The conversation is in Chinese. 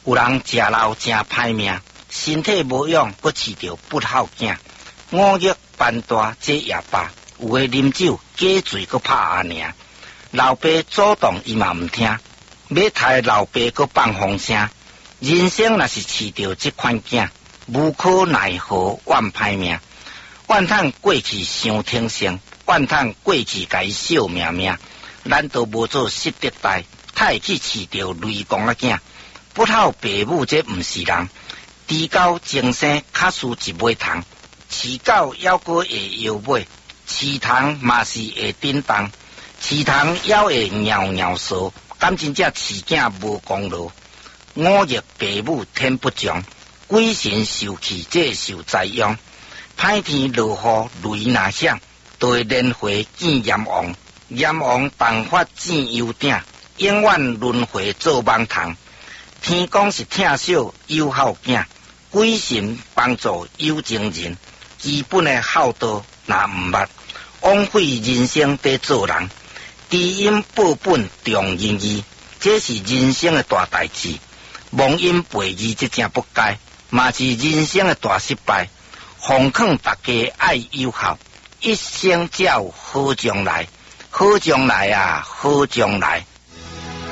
有人食老真歹命，身体无养，阁饲着不孝囝。五欲繁大，这也罢。有诶啉酒假醉，阁拍阿娘。老爸主动伊嘛毋听，要杀老爸阁放风声。人生若是饲着这款囝，无可奈何怨歹命。怨叹过去伤天性，怨叹过去甲伊笑命命。难道无做失德代，他会去饲着雷公仔囝？不孝爸母这毋是人。猪狗精生，卡输一尾糖。饲狗咬过会摇尾，饲虫嘛是会叮当。饲虫咬会尿尿嗦，敢真正饲囝无功劳。五欲爸母天不从，鬼神受气这受灾殃。歹天落雨雷若响，就会连回见阎王。阎王办法见幽鼎，永远轮回做梦虫。天公是疼惜有孝囝，鬼神帮助有情人。基本的孝道若毋捌，枉费人生在做人。知因报本重仁义，这是人生的大代志。忘因背义这正不该，嘛是人生的大失败。奉劝大家爱有孝，一生才有好将来。好将来啊，好将来！